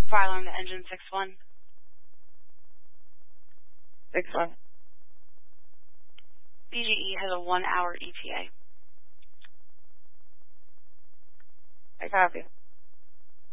Fire alarm to engine 6-1. 6-1. BGE has a 1-hour ETA. I copy.